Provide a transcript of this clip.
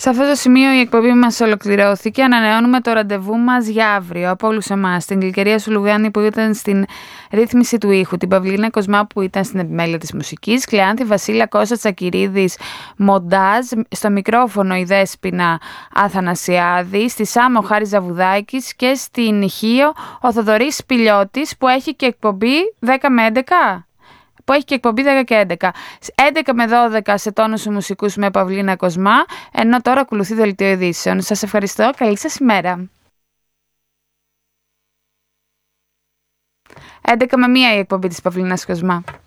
Σε αυτό το σημείο η εκπομπή μας ολοκληρώθηκε. Ανανεώνουμε το ραντεβού μας για αύριο από όλους εμάς. Την Γλυκερία Σουλουγάνη που ήταν στην ρύθμιση του ήχου, την Παυλίνα Κοσμά που ήταν στην επιμέλεια της μουσικής, Κλεάνθη Βασίλα, Κώστα Τσακυρίδης, μοντάζ, στο μικρόφωνο η Δέσποινα Αθανασιάδη, στη Σάμο Χάρης Ζαβουδάκης και στην ηχείο ο Θοδωρής Σπηλιώτης που έχει και εκπομπή 10 με 11. Που έχει και εκπομπή 10 και 11. 11 με 12 σε τόνους μουσικούς με Παυλίνα Κοσμά, ενώ τώρα ακολουθεί δελτίο ειδήσεων. Σας ευχαριστώ. Καλή σας ημέρα. 11 με 1 η εκπομπή της Παυλίνας Κοσμά.